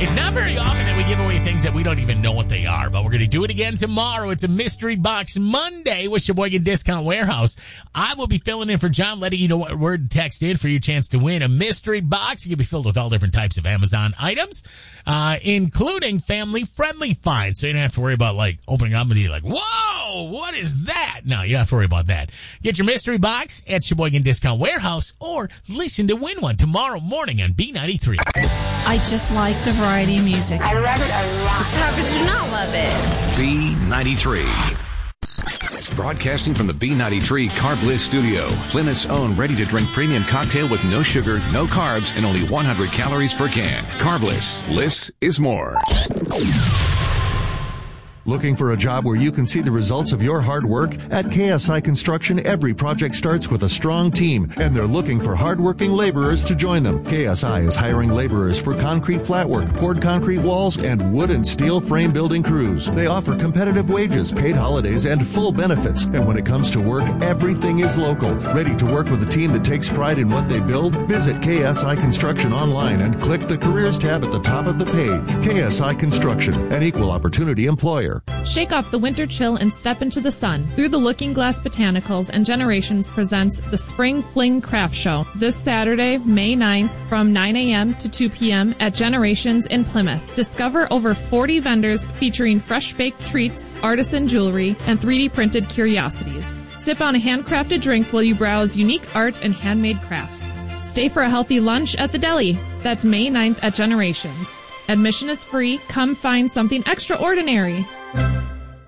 It's not very often that we give away things that we don't even know what they are, but we're going to do it again tomorrow. It's a Mystery Box Monday with Sheboygan Discount Warehouse. I will be filling in for John, letting you know what word to text in for your chance to win a mystery box. It can be filled with all different types of Amazon items, including family-friendly finds. So you don't have to worry about, like, opening up and be like, whoa, what is that? No, you don't have to worry about that. Get your mystery box at Sheboygan Discount Warehouse or listen to win one tomorrow morning on B93. I just like the variety of music. I love it a lot. How could you not love it? B93. Broadcasting from the B93 Carb Bliss studio, Plymouth's own ready-to-drink premium cocktail with no sugar, no carbs, and only 100 calories per can. Carb Bliss. Bliss is more. Looking for a job where you can see the results of your hard work? At KSI Construction, every project starts with a strong team, and they're looking for hardworking laborers to join them. KSI is hiring laborers for concrete flatwork, poured concrete walls, and wood and steel frame building crews. They offer competitive wages, paid holidays, and full benefits. And when it comes to work, everything is local. Ready to work with a team that takes pride in what they build? Visit KSI Construction online and click the Careers tab at the top of the page. KSI Construction, an equal opportunity employer. Shake off the winter chill and step into the sun. Through the Looking Glass Botanicals and Generations presents the Spring Fling Craft Show this Saturday, May 9th from 9 a.m. to 2 p.m. at Generations in Plymouth. Discover over 40 vendors featuring fresh-baked treats, artisan jewelry, and 3D printed curiosities. Sip on a handcrafted drink while you browse unique art and handmade crafts. Stay for a healthy lunch at the deli. That's May 9th at Generations. Admission is free. Come find something extraordinary.